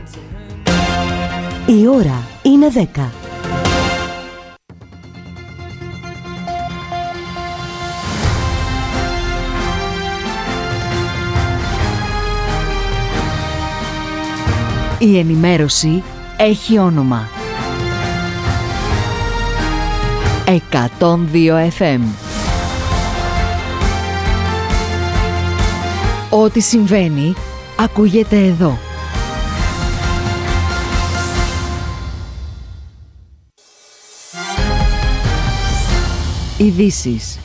Η ώρα είναι 10. Η ενημέρωση έχει όνομα. 102 FM. Ό,τι συμβαίνει, ακούγεται εδώ. Ειδήσεις.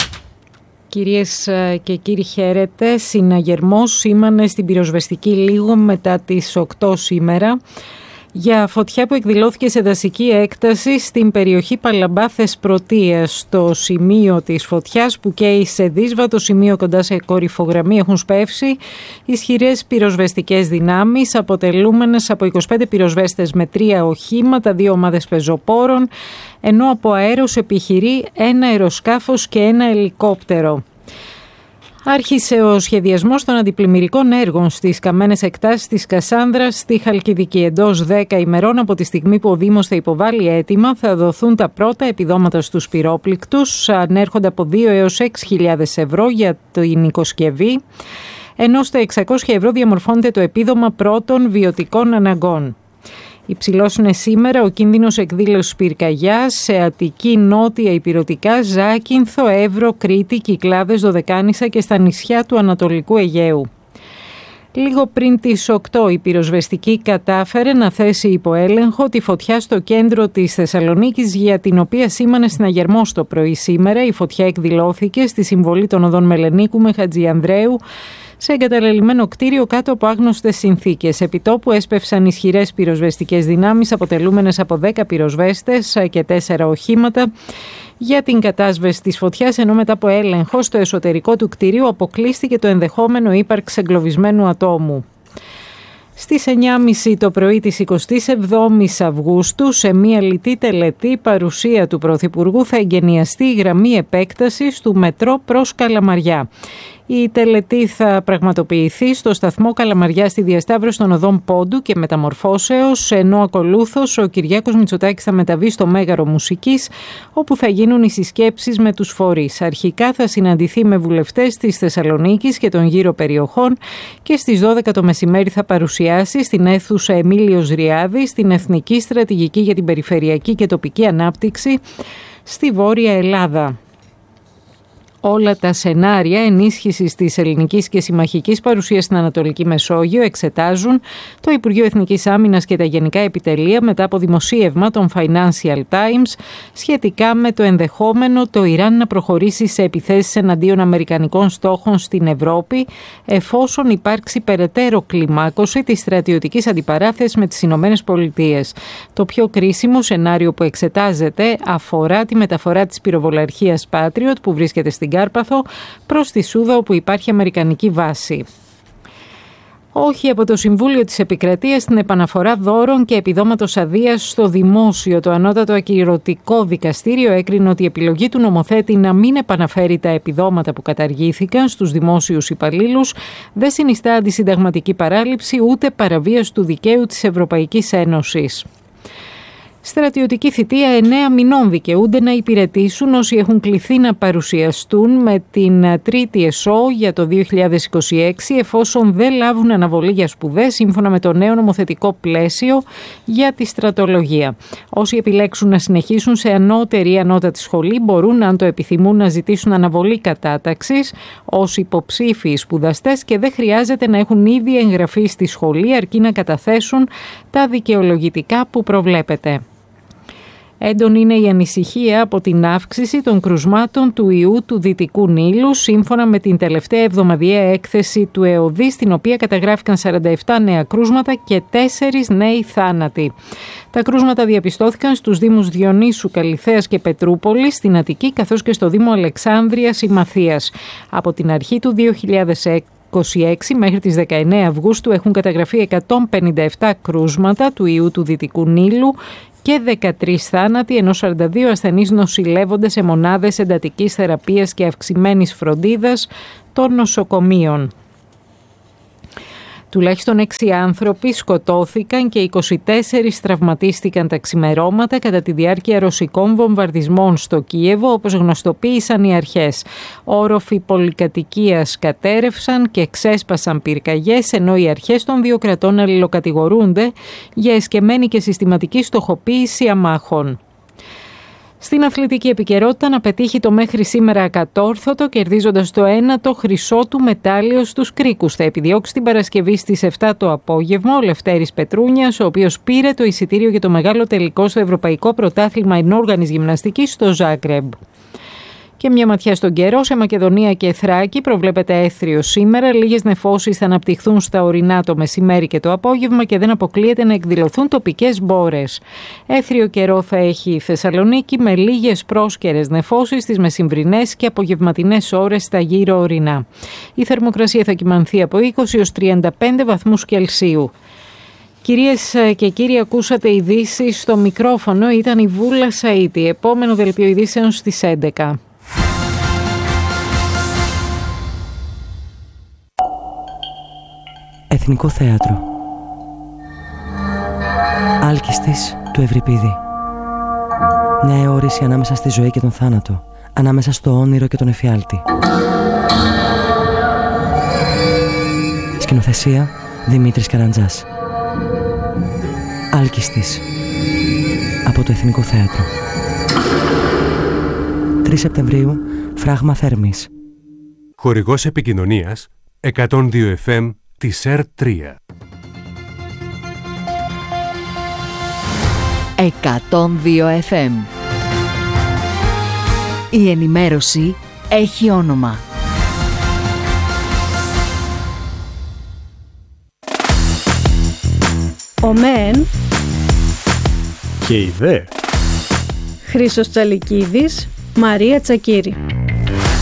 Κυρίες και κύριοι, χαίρετε. Συναγερμός σήμανε στην πυροσβεστική λίγο μετά τις 8 σήμερα για φωτιά που εκδηλώθηκε σε δασική έκταση στην περιοχή Παλαμπάθες Πρωτείας. Στο σημείο της φωτιάς που καίει σε δύσβατο σημείο κοντά σε κορυφογραμμή έχουν σπεύσει ισχυρές πυροσβεστικές δυνάμεις αποτελούμενες από 25 πυροσβέστες με 3 οχήματα, 2 ομάδες πεζοπόρων, ενώ από αέρος επιχειρεί ένα αεροσκάφος και ένα ελικόπτερο. Άρχισε ο σχεδιασμός των αντιπλημμυρικών έργων στις καμένες εκτάσεις της Κασάνδρας στη Χαλκιδική. Εντός 10 ημερών από τη στιγμή που ο Δήμος θα υποβάλει αίτημα, θα δοθούν τα πρώτα επιδόματα στους πυρόπληκτους. Ανέρχονται από 2 έως 6.000 ευρώ για την οικοσκευή, ενώ στα 600 ευρώ διαμορφώνεται το επίδομα πρώτων βιωτικών αναγκών. Υψηλός είναι σήμερα ο κίνδυνος εκδήλωσης πυρκαγιάς σε Αττική, Νότια Ηπειρωτικά, Ζάκυνθο, Εύρο, Κρήτη, Κυκλάδες, Δωδεκάνησα και στα νησιά του Ανατολικού Αιγαίου. Λίγο πριν τις 8 η πυροσβεστική κατάφερε να θέσει υπό έλεγχο τη φωτιά στο κέντρο της Θεσσαλονίκης, για την οποία σήμανε συναγερμός το πρωί σήμερα. Η φωτιά εκδηλώθηκε στη συμβολή των οδών Μελενίκου με Χατζιανδρέου, σε εγκαταλελειμμένο κτίριο κάτω από άγνωστες συνθήκες. Επιτόπου έσπευσαν ισχυρές πυροσβεστικές δυνάμεις αποτελούμενες από 10 πυροσβέστες και 4 οχήματα για την κατάσβεση της φωτιάς, ενώ μετά από έλεγχο στο εσωτερικό του κτιρίου αποκλείστηκε το ενδεχόμενο ύπαρξη εγκλωβισμένου ατόμου. Στις 9.30 το πρωί της 27ης Αυγούστου, σε μία λιτή τελετή παρουσία του Πρωθυπουργού, θα εγκαινιαστεί η γραμμή επέκτασης του μετρό προς Καλαμαριά. Η τελετή θα πραγματοποιηθεί στο σταθμό Καλαμαριά στη διασταύρωση των οδών Πόντου και Μεταμορφώσεως, ενώ ακολούθως ο Κυριάκος Μητσοτάκης θα μεταβεί στο Μέγαρο Μουσικής, όπου θα γίνουν οι συσκέψεις με τους φορείς. Αρχικά θα συναντηθεί με βουλευτές της Θεσσαλονίκης και των γύρω περιοχών και στις 12 το μεσημέρι θα παρουσιάσει στην αίθουσα Εμίλιος Ριάδης την Εθνική Στρατηγική για την Περιφερειακή και Τοπική Ανάπτυξη στη Βόρεια Ελλάδα. Όλα τα σενάρια ενίσχυσης της ελληνικής και συμμαχικής παρουσίας στην Ανατολική Μεσόγειο εξετάζουν το Υπουργείο Εθνικής Άμυνας και τα Γενικά Επιτελεία μετά από δημοσίευμα των Financial Times σχετικά με το ενδεχόμενο το Ιράν να προχωρήσει σε επιθέσεις εναντίον αμερικανικών στόχων στην Ευρώπη, εφόσον υπάρξει περαιτέρω κλιμάκωση της στρατιωτικής αντιπαράθεσης με τις Ηνωμένες Πολιτείες. Το πιο κρίσιμο σενάριο που εξετάζεται αφορά τη μεταφορά της πυροβολαρχίας Patriot που βρίσκεται στην Κάρπαθο προς τη Σούδα, όπου υπάρχει αμερικανική βάση. Όχι από το Συμβούλιο της Επικρατείας στην επαναφορά δώρων και επιδόματος αδείας στο δημόσιο. Το Ανώτατο Ακυρωτικό Δικαστήριο έκρινε ότι η επιλογή του νομοθέτη να μην επαναφέρει τα επιδόματα που καταργήθηκαν στους δημόσιους υπαλλήλους δεν συνιστά αντισυνταγματική παράληψη ούτε παραβίαση του δικαίου της Ευρωπαϊκής Ένωσης. Στρατιωτική θητεία 9 μηνών δικαιούνται να υπηρετήσουν όσοι έχουν κληθεί να παρουσιαστούν με την τρίτη ΕΣΟ για το 2026, εφόσον δεν λάβουν αναβολή για σπουδές σύμφωνα με το νέο νομοθετικό πλαίσιο για τη στρατολογία. Όσοι επιλέξουν να συνεχίσουν σε ανώτερη ή ανώτατη σχολή μπορούν, αν το επιθυμούν, να ζητήσουν αναβολή κατάταξης ως υποψήφιοι σπουδαστές και δεν χρειάζεται να έχουν ήδη εγγραφεί στη σχολή, αρκεί να καταθέσουν τα δικαιολογητικά που προβλέπεται. Έντονη είναι η ανησυχία από την αύξηση των κρουσμάτων του ιού του Δυτικού Νείλου, σύμφωνα με την τελευταία εβδομαδιαία έκθεση του ΕΟΔΗ, στην οποία καταγράφηκαν 47 νέα κρούσματα και 4 νέοι θάνατοι. Τα κρούσματα διαπιστώθηκαν στους Δήμους Διονύσου, Καλιθέας και Πετρούπολης, στην Αττική, καθώς και στο Δήμο Αλεξάνδρειας ή Μαθίας. Από την αρχή του 2026 μέχρι τις 19 Αυγούστου έχουν καταγραφεί 157 κρούσματα του ιού του Δυτικού Νείλου και 13 θάνατοι, ενώ 42 ασθενείς νοσηλεύονται σε μονάδες εντατικής θεραπείας και αυξημένης φροντίδας των νοσοκομείων. Τουλάχιστον 6 άνθρωποι σκοτώθηκαν και 24 τραυματίστηκαν τα ξημερώματα κατά τη διάρκεια ρωσικών βομβαρδισμών στο Κίεβο, όπως γνωστοποίησαν οι αρχές. Όροφοι πολυκατοικίας κατέρευσαν και ξέσπασαν πυρκαγιές, ενώ οι αρχές των δύο κρατών αλληλοκατηγορούνται για εσκεμμένη και συστηματική στοχοποίηση αμάχων. Στην αθλητική επικαιρότητα να πετύχει το μέχρι σήμερα ακατόρθωτο, κερδίζοντας το 1ο χρυσό του μετάλλιο στους κρίκους. Θα επιδιώξει την Παρασκευή στις 7 το απόγευμα ο Λευτέρης Πετρούνιας, ο οποίος πήρε το εισιτήριο για το μεγάλο τελικό στο Ευρωπαϊκό Πρωτάθλημα Ενόργανης Γυμναστικής στο Ζάγκρεμπ. Και μια ματιά στον καιρό. Σε Μακεδονία και Θράκη προβλέπεται έθριο σήμερα. Λίγες νεφώσεις θα αναπτυχθούν στα ορεινά το μεσημέρι και το απόγευμα και δεν αποκλείεται να εκδηλωθούν τοπικές μπόρες. Έθριο καιρό θα έχει η Θεσσαλονίκη με λίγες πρόσκαιρες νεφώσεις στις μεσημβρινές και απογευματινές ώρες στα γύρω ορεινά. Η θερμοκρασία θα κυμανθεί από 20 έως 35 βαθμούς Κελσίου. Κυρίες και κύριοι, ακούσατε ειδήσεις στο μικρόφωνο. Ήταν η Βούλα Σαΐτη. Επόμενο δελτίο ειδήσεων στις 11. Εθνικό Θέατρο. Άλκιστης του Ευρυπίδη. Μια αιώρηση ανάμεσα στη ζωή και τον θάνατο, ανάμεσα στο όνειρο και τον εφιάλτη. Σκηνοθεσία Δημήτρης Καραντζάς. Άλκιστης, από το Εθνικό Θέατρο. 3 Σεπτεμβρίου, Φράγμα Θέρμης. Χορηγός επικοινωνίας 102 FM της ΕΡΤ3. 102 FM. Η ενημέρωση έχει όνομα. Ο ΜΕΝ και η ΔΕ. Χρήστος Τσαλικίδης, Μαρία Τσακύρη.